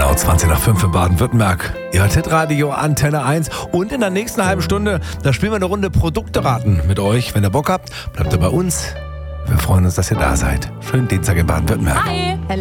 Genau, 20 nach 5 in Baden-Württemberg. Ihr hört Hitradio Antenne 1. Und in der nächsten halben Stunde, da spielen wir eine Runde Produkte raten mit euch. Wenn ihr Bock habt, bleibt ihr bei uns. Wir freuen uns, dass ihr da seid. Schönen Dienstag in Baden-Württemberg. Hi.